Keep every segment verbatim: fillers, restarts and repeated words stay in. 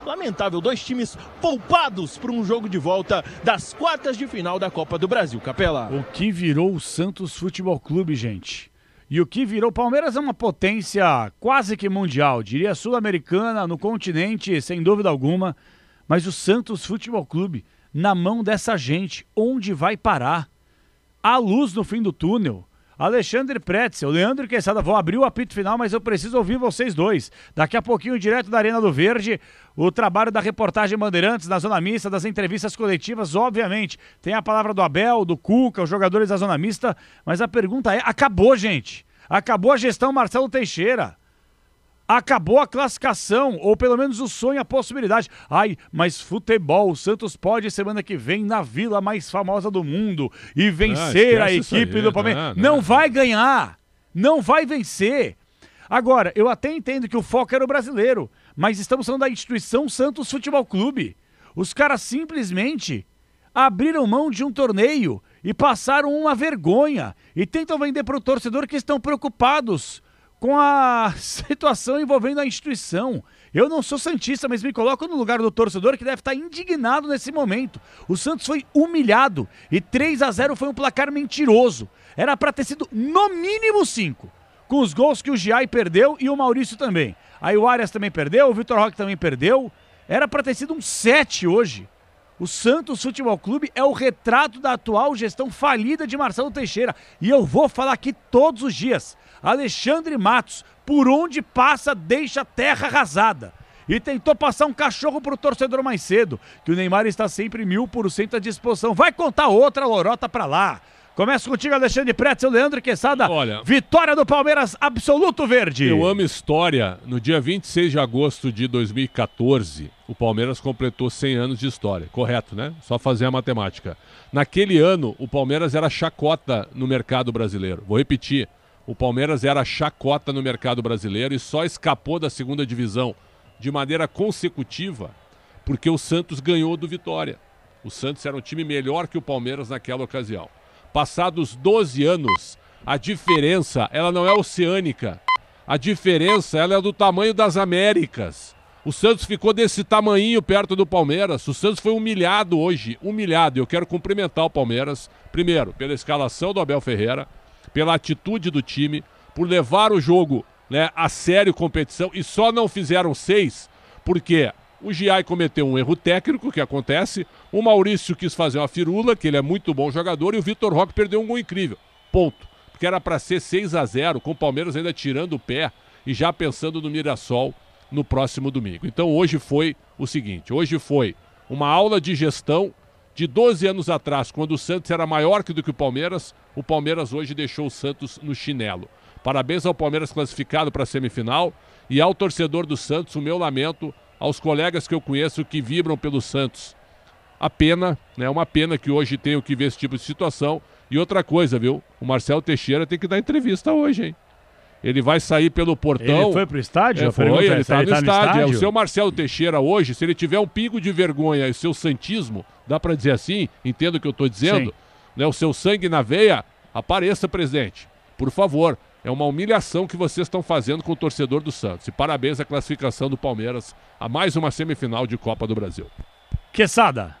Lamentável, dois times poupados para um jogo de volta das quartas de final da Copa do Brasil, Capela. O que virou o Santos Futebol Clube, gente? E o que virou o Palmeiras é uma potência quase que mundial, diria sul-americana, no continente, sem dúvida alguma. Mas o Santos Futebol Clube, na mão dessa gente, onde vai parar? Há luz no fim do túnel. Alexandre Pretzel, Leandro Quesada, vou abrir o apito final, mas eu preciso ouvir vocês dois. Daqui a pouquinho, direto da Arena do Verde, o trabalho da reportagem Bandeirantes, na Zona Mista, das entrevistas coletivas, obviamente. Tem a palavra do Abel, do Cuca, os jogadores da Zona Mista, mas a pergunta é, acabou, gente. Acabou a gestão Marcelo Teixeira. Acabou a classificação, ou pelo menos o sonho, a possibilidade. Ai, mas futebol, o Santos pode semana que vem na vila mais famosa do mundo e vencer ah, a equipe aí, do Palmeiras. Não, não. não vai ganhar, não vai vencer. Agora, eu até entendo que o foco era o brasileiro, mas estamos falando da instituição Santos Futebol Clube. Os caras simplesmente abriram mão de um torneio e passaram uma vergonha e tentam vender para o torcedor que estão preocupados com a situação envolvendo a instituição. Eu não sou santista, mas me coloco no lugar do torcedor que deve estar indignado nesse momento. O Santos foi humilhado e três a zero foi um placar mentiroso. Era para ter sido no mínimo cinco, com os gols que o Giai perdeu e o Maurício também. Aí o Arias também perdeu, o Vitor Roque também perdeu. Era para ter sido um sete hoje. O Santos Futebol Clube é o retrato da atual gestão falida de Marcelo Teixeira. E eu vou falar aqui todos os dias. Alexandre Matos, por onde passa, deixa a terra arrasada. E tentou passar um cachorro pro torcedor mais cedo, que o Neymar está sempre mil por cento à disposição. Vai contar outra lorota pra lá. Começa contigo, Alexandre Pretzel, Leandro Quesada. Olha, vitória do Palmeiras, absoluto verde. Eu amo história. No dia vinte e seis de agosto de dois mil e quatorze, o Palmeiras completou cem anos de história. Correto, né? Só fazer a matemática. Naquele ano, o Palmeiras era chacota no mercado brasileiro. Vou repetir. O Palmeiras era chacota no mercado brasileiro e só escapou da segunda divisão de maneira consecutiva porque o Santos ganhou do Vitória. O Santos era um time melhor que o Palmeiras naquela ocasião. Passados doze anos, a diferença ela não é oceânica. A diferença ela é do tamanho das Américas. O Santos ficou desse tamanhinho perto do Palmeiras. O Santos foi humilhado hoje, humilhado. Eu quero cumprimentar o Palmeiras, primeiro, pela escalação do Abel Ferreira, pela atitude do time, por levar o jogo, né, a sério, competição, e só não fizeram seis porque o Giai cometeu um erro técnico, que acontece, o Maurício quis fazer uma firula, que ele é muito bom jogador, e o Vitor Roque perdeu um gol incrível, ponto, porque era para ser seis a zero, com o Palmeiras ainda tirando o pé e já pensando no Mirassol no próximo domingo. Então hoje foi o seguinte, hoje foi uma aula de gestão de doze anos atrás, quando o Santos era maior que do que o Palmeiras. O Palmeiras hoje deixou o Santos no chinelo. Parabéns ao Palmeiras classificado para a semifinal e ao torcedor do Santos, o meu lamento, aos colegas que eu conheço que vibram pelo Santos. A pena, né? Uma pena que hoje tenho que ver esse tipo de situação. E outra coisa, viu? O Marcelo Teixeira tem que dar entrevista hoje, hein? Ele vai sair pelo portão. Ele foi pro estádio? É, foi, ele está no, tá no estádio. estádio. É, o seu Marcelo Teixeira hoje, se ele tiver um pingo de vergonha e o seu santismo, dá para dizer assim, entendo o que eu estou dizendo, né, o seu sangue na veia, apareça, presidente. Por favor, é uma humilhação que vocês estão fazendo com o torcedor do Santos. E parabéns à classificação do Palmeiras a mais uma semifinal de Copa do Brasil. Quesada.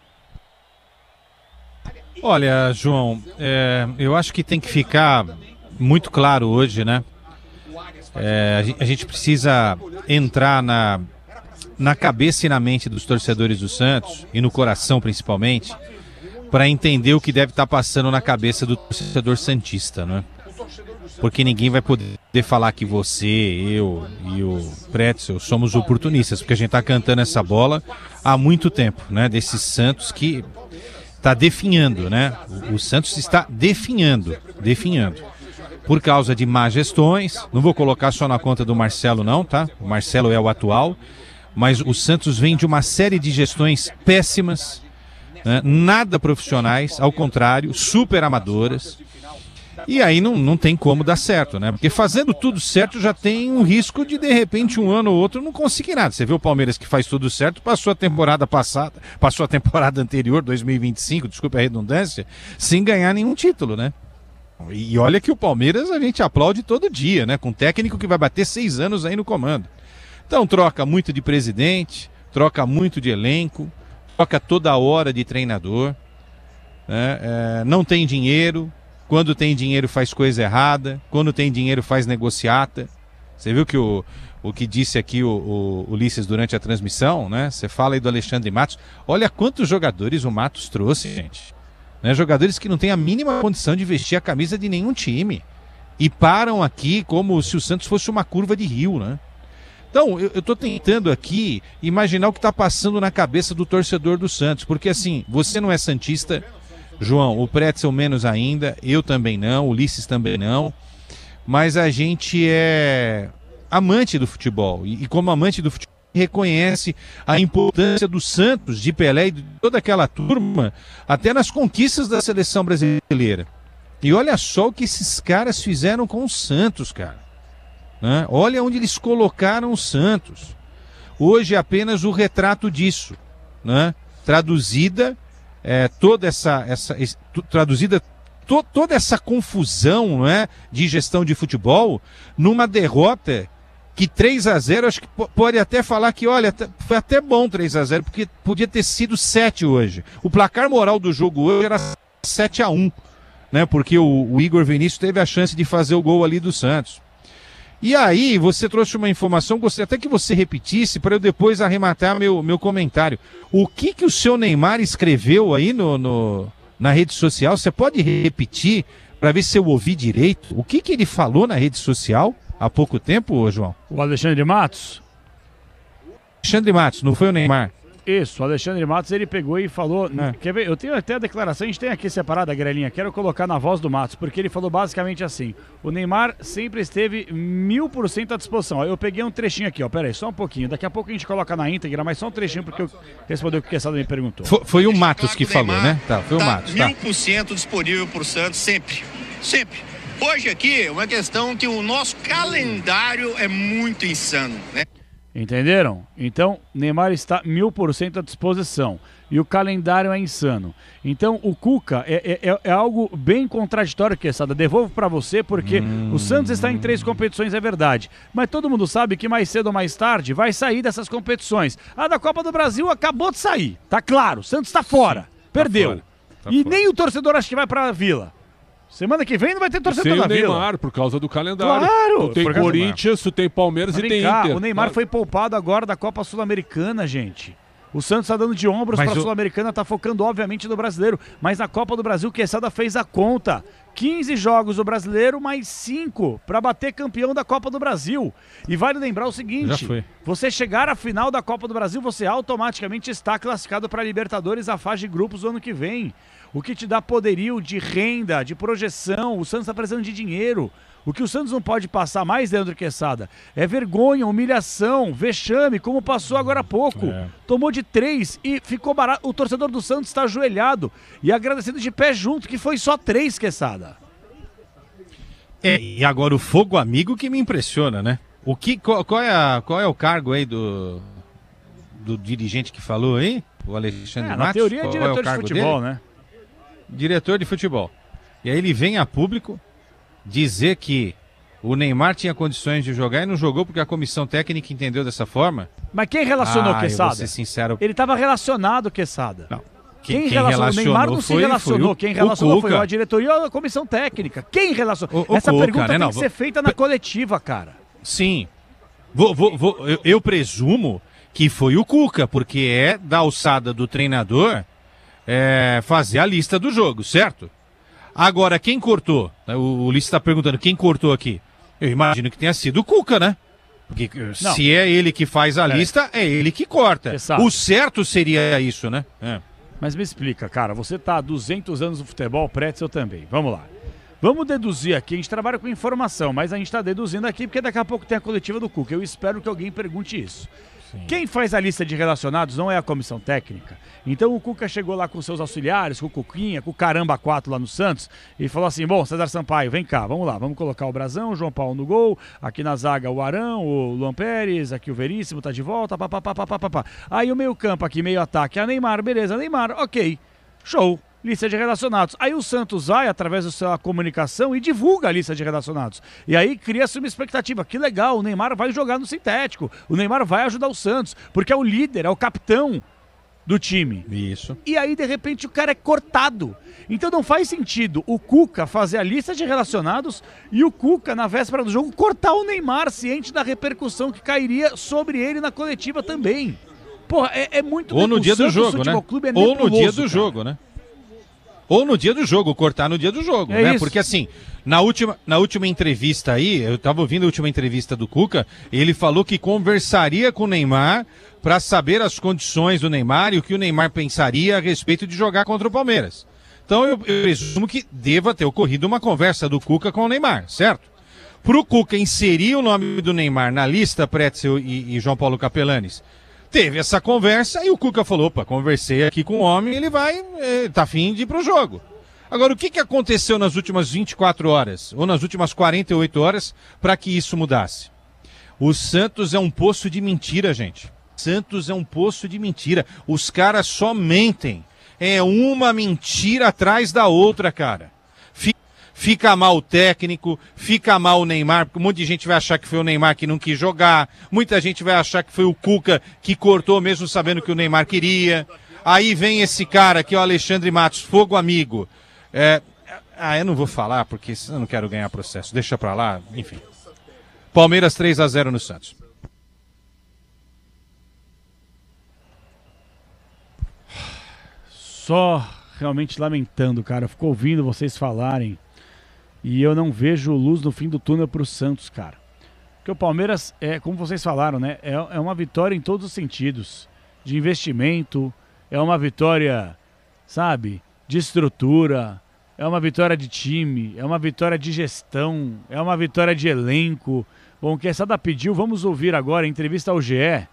Olha, João, é, eu acho que tem que ficar muito claro hoje, né? É, a gente precisa entrar na, na cabeça e na mente dos torcedores do Santos, e no coração principalmente, para entender o que deve estar passando na cabeça do torcedor santista, né? Porque ninguém vai poder falar que você, eu e o Pretzel somos oportunistas, porque a gente está cantando essa bola há muito tempo, né? Desse Santos que está definhando, né? O, o Santos está definhando, definhando. Por causa de má gestões, não vou colocar só na conta do Marcelo não, tá? O Marcelo é o atual, mas o Santos vem de uma série de gestões péssimas, né? Nada profissionais, ao contrário, super amadoras. E aí não, não tem como dar certo, né? Porque fazendo tudo certo já tem um risco de, de repente, um ano ou outro não conseguir nada. Você vê o Palmeiras que faz tudo certo, passou a temporada passada, passou a temporada anterior, dois mil e vinte e cinco, desculpe a redundância, sem ganhar nenhum título, né? E olha que o Palmeiras a gente aplaude todo dia, né? Com um técnico que vai bater seis anos aí no comando. Então troca muito de presidente, troca muito de elenco, troca toda hora de treinador, né? É, não tem dinheiro, quando tem dinheiro faz coisa errada, quando tem dinheiro faz negociata. Você viu que o, o que disse aqui o, o Ulisses durante a transmissão, né? Você fala aí do Alexandre Matos, olha quantos jogadores o Matos trouxe, gente. Né? Jogadores que não têm a mínima condição de vestir a camisa de nenhum time. E param aqui como se o Santos fosse uma curva de rio, né? Então, eu estou tentando aqui imaginar o que está passando na cabeça do torcedor do Santos. Porque assim, você não é santista, João, o Pretzel menos ainda, eu também não, o Ulisses também não. Mas a gente é amante do futebol. E, e como amante do futebol, reconhece a importância do Santos, de Pelé e de toda aquela turma, até nas conquistas da seleção brasileira. E olha só o que esses caras fizeram com o Santos, cara. Né? Olha onde eles colocaram o Santos. Hoje é apenas o retrato disso. Né? Traduzida é, toda essa, essa esse, traduzida to, toda essa confusão, não é, de gestão de futebol numa derrota que três a zero, acho que pode até falar que, olha, foi até bom três a zero, porque podia ter sido sete hoje. O placar moral do jogo hoje era sete a um. Né, porque o, o Igor Vinícius teve a chance de fazer o gol ali do Santos. E aí, você trouxe uma informação, gostaria até que você repetisse para eu depois arrematar meu, meu comentário. O que que o seu Neymar escreveu aí no, no, na rede social? Você pode repetir para ver se eu ouvi direito? O que que ele falou na rede social há pouco tempo, João? O Alexandre Matos? Alexandre Matos, não foi o Neymar? Isso, o Alexandre Matos, ele pegou e falou... É. Quer ver? Eu tenho até a declaração, a gente tem aqui separada, Grelinha, quero colocar na voz do Matos, porque ele falou basicamente assim, o Neymar sempre esteve mil por cento à disposição. Eu peguei um trechinho aqui, ó, pera aí, só um pouquinho, daqui a pouco a gente coloca na íntegra, mas só um trechinho, porque eu respondeu o que o Quesada me perguntou. Foi, foi o Matos que falou, Neymar, né? Tá, foi o Matos, tá. mil por cento disponível pro Santos, sempre, sempre. Hoje aqui é uma questão que o nosso calendário é muito insano, né? Entenderam? Então, Neymar está mil por cento à disposição. E o calendário é insano. Então, o Cuca é, é, é algo bem contraditório, Quesada. Devolvo para você, porque hum... o Santos está em três competições, é verdade. Mas todo mundo sabe que mais cedo ou mais tarde vai sair dessas competições. A da Copa do Brasil acabou de sair. Tá claro, o Santos está fora. Sim, perdeu. Tá fora. Tá e fora. Nem o torcedor acha que vai para a Vila. Semana que vem não vai ter torcedor na Vila. Sem o Neymar, por causa do calendário. Claro! Tu tem Corinthians, tu tem Palmeiras e tem cá, Inter. O Neymar claro. Foi poupado agora da Copa Sul-Americana, gente. O Santos está dando de ombros para a o... Sul-Americana, tá focando obviamente no brasileiro. Mas na Copa do Brasil, o Quesada fez a conta. quinze jogos do brasileiro, mais cinco para bater campeão da Copa do Brasil. E vale lembrar o seguinte, você chegar à final da Copa do Brasil, você automaticamente está classificado para a Libertadores, a fase de grupos do ano que vem. O que te dá poderio de renda, de projeção, o Santos está precisando de dinheiro. O que o Santos não pode passar mais, Leandro Quesada, é vergonha, humilhação, vexame, como passou agora há pouco. É. Tomou de três e ficou barato. O torcedor do Santos está ajoelhado e agradecendo de pé junto, que foi só três, Quesada. É, e agora o fogo amigo que me impressiona, né? O que, qual, qual, é a, qual é o cargo aí do, do dirigente que falou aí? O Alexandre é, Matos? Na teoria é qual diretor é o de futebol, dele? Né? Diretor de futebol. E aí ele vem a público dizer que o Neymar tinha condições de jogar e não jogou porque a comissão técnica entendeu dessa forma. Mas quem relacionou, ah, Quesada? Eu vou ser sincero. Ele estava relacionado, Quesada. Não. Quem, quem relacionou? relacionou? O Neymar não se relacionou. Foi o, quem relacionou o foi a diretoria ou a comissão técnica. Quem relacionou? O, o Essa Cuca, pergunta né? tem não, que vou... ser feita na coletiva, cara. Sim. Vou, vou, vou, eu, eu presumo que foi o Cuca, porque é da alçada do treinador é, fazer a lista do jogo, certo? Agora, quem cortou? O Ulisses está perguntando, quem cortou aqui? Eu imagino que tenha sido o Cuca, né? Porque não. Se é ele que faz a é. lista, é ele que corta. O certo seria isso, né? É. Mas me explica, cara, você tá há duzentos anos no futebol, Pretzel também. Vamos lá. Vamos deduzir aqui, a gente trabalha com informação, mas a gente está deduzindo aqui porque daqui a pouco tem a coletiva do Cuca. Eu espero que alguém pergunte isso. Sim. Quem faz a lista de relacionados não é a comissão técnica. Então o Cuca chegou lá com seus auxiliares, com o Cuquinha, com o Caramba quatro lá no Santos e falou assim, bom, César Sampaio, vem cá, vamos lá, vamos colocar o Brazão, o João Paulo no gol, aqui na zaga o Arão, o Luan Pérez, aqui o Veríssimo tá de volta, papapá, papapá. Aí o meio campo aqui, meio ataque, a Neymar, beleza, Neymar, ok, show. lista de relacionados. Aí o Santos vai, através da sua comunicação, e divulga a lista de relacionados. E aí cria-se uma expectativa. Que legal, o Neymar vai jogar no sintético. O Neymar vai ajudar o Santos, porque é o líder, é o capitão do time. Isso. E aí, de repente, o cara é cortado. Então não faz sentido o Cuca fazer a lista de relacionados e o Cuca, na véspera do jogo, cortar o Neymar, ciente da repercussão que cairia sobre ele na coletiva também. Porra, é, é muito... Ou no dia do jogo, né? É Ou no dia do cara. jogo, né? Ou no dia do jogo, cortar no dia do jogo, é né? Isso. Porque assim, na última, na última entrevista aí, eu tava ouvindo a última entrevista do Cuca, ele falou que conversaria com o Neymar para saber as condições do Neymar e o que o Neymar pensaria a respeito de jogar contra o Palmeiras. Então eu, eu presumo que deva ter ocorrido uma conversa do Cuca com o Neymar, certo? Pro Cuca inserir o nome do Neymar na lista, Pretzel e, e João Paulo Capelanes, teve essa conversa e o Cuca falou, opa, conversei aqui com o homem, ele vai, é, tá afim de ir pro jogo. Agora, o que, que aconteceu nas últimas vinte e quatro horas, ou nas últimas quarenta e oito horas, para que isso mudasse? O Santos é um poço de mentira, gente. Santos é um poço de mentira. Os caras só mentem. É uma mentira atrás da outra, cara. Fica mal o técnico, fica mal o Neymar, porque um monte de gente vai achar que foi o Neymar que não quis jogar, muita gente vai achar que foi o Cuca que cortou mesmo sabendo que o Neymar queria. Aí vem esse cara aqui, o Alexandre Matos, fogo amigo. É... Ah, eu não vou falar porque eu não quero ganhar processo, deixa pra lá, enfim. Palmeiras três a zero no Santos. Só realmente lamentando, cara, eu fico ouvindo vocês falarem. E eu não vejo luz no fim do túnel pro Santos, cara. Porque o Palmeiras, é, como vocês falaram, né? É, é uma vitória em todos os sentidos. De investimento, é uma vitória, sabe? De estrutura, é uma vitória de time, é uma vitória de gestão, é uma vitória de elenco. Bom, o que a Sada pediu, vamos ouvir agora, em entrevista ao G E.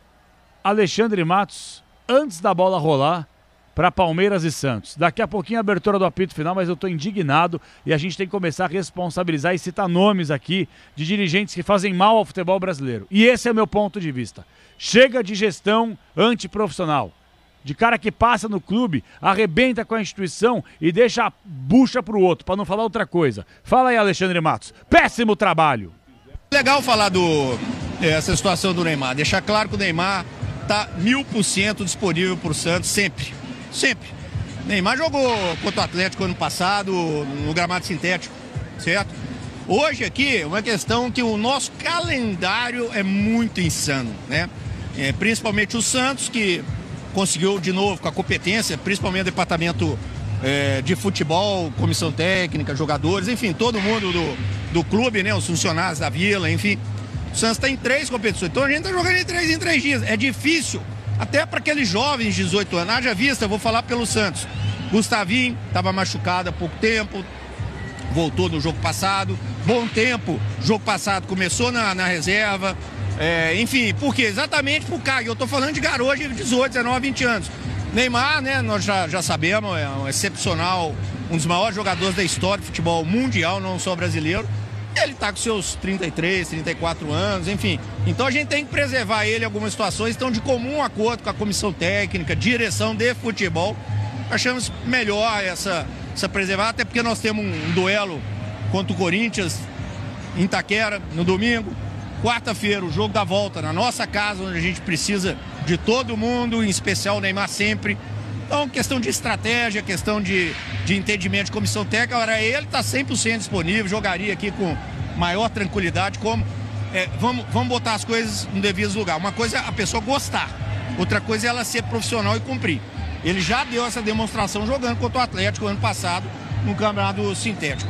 Alexandre Matos, antes da bola rolar, para Palmeiras e Santos. Daqui a pouquinho a abertura do apito final, mas eu estou indignado e a gente tem que começar a responsabilizar e citar nomes aqui de dirigentes que fazem mal ao futebol brasileiro. E esse é o meu ponto de vista. Chega de gestão antiprofissional. De cara que passa no clube, arrebenta com a instituição e deixa a bucha pro outro, para não falar outra coisa. Fala aí, Alexandre Matos. Péssimo trabalho. Legal falar do essa situação do Neymar. Deixar claro que o Neymar tá mil por cento disponível pro Santos sempre. Sempre. Neymar jogou contra o Atlético ano passado, no gramado sintético, certo? Hoje aqui é uma questão que o nosso calendário é muito insano, né? É, principalmente o Santos, que conseguiu de novo com a competência, principalmente o departamento é, de futebol, comissão técnica, jogadores, enfim, todo mundo do, do clube, né? Os funcionários da Vila, enfim. O Santos está em três competições, então a gente está jogando em três em três dias. É difícil. Até para aqueles jovens de dezoito anos, haja vista, eu vou falar pelo Santos. Gustavinho estava machucado há pouco tempo, voltou no jogo passado. Bom tempo, jogo passado começou na, na reserva. É, enfim, por quê? Exatamente por cá. Eu estou falando de garoto de dezoito, dezenove, vinte anos. Neymar, né, nós já, já sabemos, é um excepcional, um dos maiores jogadores da história do futebol mundial, não só brasileiro. Ele está com seus trinta e três, trinta e quatro anos, enfim. Então a gente tem que preservar ele em algumas situações. Então, de comum acordo com a comissão técnica, direção de futebol, achamos melhor essa, essa preservar, até porque nós temos um, um duelo contra o Corinthians em Itaquera no domingo. Quarta-feira, o jogo da volta na nossa casa, onde a gente precisa de todo mundo, em especial o Neymar sempre. Então, questão de estratégia, questão de, de entendimento de comissão técnica, agora ele está cem por cento disponível, jogaria aqui com maior tranquilidade, como é, vamos, vamos botar as coisas no devido lugar. Uma coisa é a pessoa gostar, outra coisa é ela ser profissional e cumprir. Ele já deu essa demonstração jogando contra o Atlético ano passado no campeonato sintético.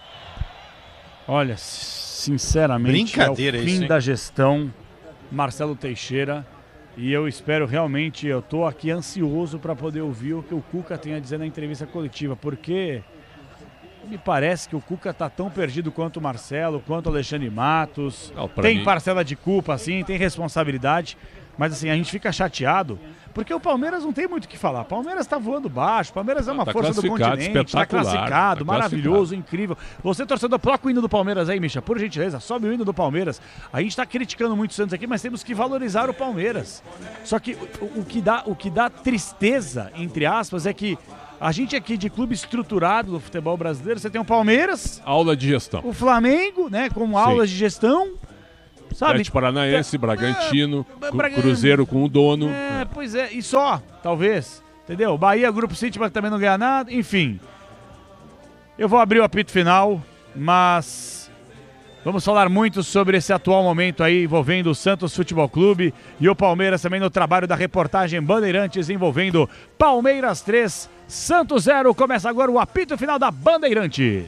Olha, sinceramente, brincadeira é o fim isso, da gestão Marcelo Teixeira. E eu espero realmente, eu estou aqui ansioso para poder ouvir o que o Cuca tem a dizer na entrevista coletiva, porque me parece que o Cuca está tão perdido quanto o Marcelo, quanto o Alexandre Matos. Não, tem mim... parcela de culpa, sim, tem responsabilidade, mas assim, a gente fica chateado, porque o Palmeiras não tem muito o que falar. O Palmeiras está voando baixo, o Palmeiras é uma tá força do continente, está classificado, tá maravilhoso, incrível. Você, torcedor, coloca o hino do Palmeiras aí, Misha, por gentileza, sobe o hino do Palmeiras. A gente está criticando muito o Santos aqui, mas temos que valorizar o Palmeiras. Só que o, o, que dá, o que dá tristeza, entre aspas, é que A gente aqui de clube estruturado do futebol brasileiro, você tem o Palmeiras, Aula de gestão. o Flamengo, né, com aulas de gestão, sabe? Atlético Paranaense, Bragantino, É, Cru- Braga- Cruzeiro com o dono. É, pois é, e só, talvez, entendeu? Bahia, Grupo City, mas também não ganha nada, enfim. Eu vou abrir o apito final, mas vamos falar muito sobre esse atual momento aí envolvendo o Santos Futebol Clube e o Palmeiras também no trabalho da reportagem Bandeirantes envolvendo Palmeiras três, Santos zero. Começa agora o apito final da Bandeirantes.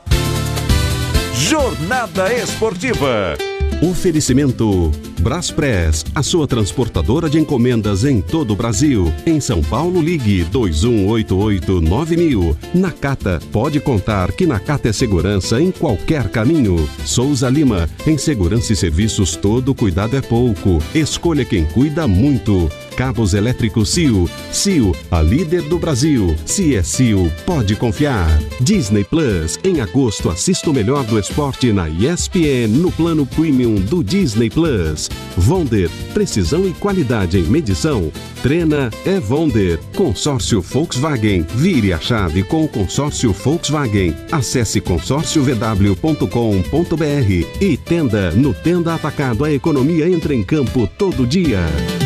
Jornada Esportiva. Oferecimento Braspress, a sua transportadora de encomendas em todo o Brasil. Em São Paulo, ligue dois um oito oito nove mil. Nakata, pode contar que Nakata é segurança em qualquer caminho. Souza Lima, em segurança e serviços todo cuidado é pouco. Escolha quem cuida muito. Cabos elétricos C I O. C I O, a líder do Brasil. Se é C I O, pode confiar. Disney Plus. Em agosto, assista o melhor do esporte na E S P N no plano premium do Disney Plus. Vonder. Precisão e qualidade em medição. Treina é Vonder. Consórcio Volkswagen. Vire a chave com o consórcio Volkswagen. Acesse consórcio v w ponto com ponto b r. E Tenda. No Tenda Atacado, a economia entra em campo todo dia.